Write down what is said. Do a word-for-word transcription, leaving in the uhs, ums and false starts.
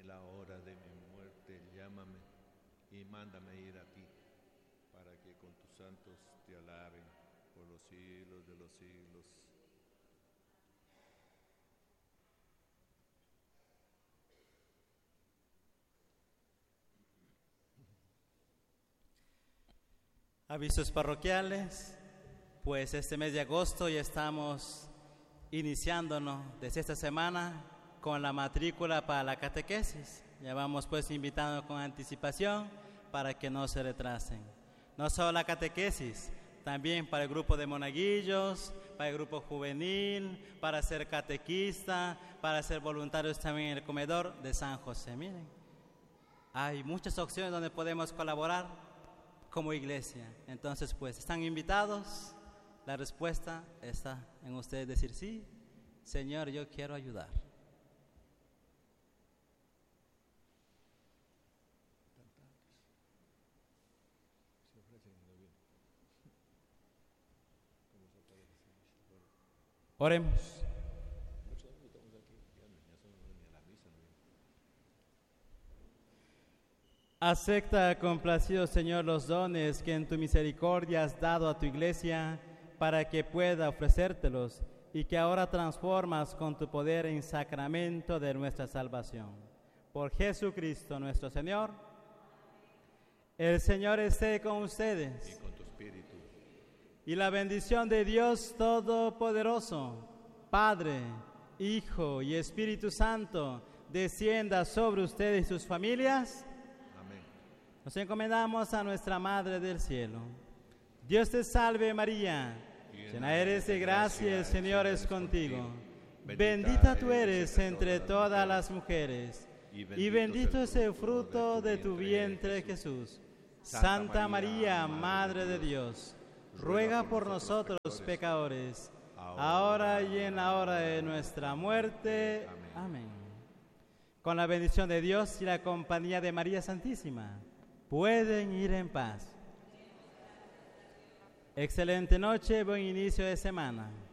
la hora de mi muerte, llámame y mándame ir a ti, para que con tus santos te alaben por los siglos de los siglos. Avisos parroquiales, pues este mes de agosto ya estamos iniciándonos desde esta semana con la matrícula para la catequesis. Ya vamos pues invitando con anticipación para que no se retrasen. No solo la catequesis, también para el grupo de monaguillos, para el grupo juvenil, para ser catequista, para ser voluntarios también en el comedor de San José. Miren, hay muchas opciones donde podemos colaborar como iglesia. Entonces pues están invitados. La respuesta está en ustedes decir sí, Señor, yo quiero ayudar. Oremos. Acepta complacido, Señor, los dones que en tu misericordia has dado a tu iglesia para que pueda ofrecértelos y que ahora transformas con tu poder en sacramento de nuestra salvación. Por Jesucristo nuestro Señor. El Señor esté con ustedes. Y con tu espíritu. Y la bendición de Dios Todopoderoso, Padre, Hijo y Espíritu Santo, descienda sobre ustedes y sus familias. Amén. Nos encomendamos a nuestra Madre del Cielo. Dios te salve María, llena eres de gracia, el Señor es contigo. Bendita tú eres entre todas las mujeres, y bendito es el fruto de tu vientre, Jesús. Santa María, Madre de Dios, ruega por nosotros pecadores, ahora y en la hora de nuestra muerte. Amén. Con la bendición de Dios y la compañía de María Santísima, pueden ir en paz. Excelente noche, buen inicio de semana.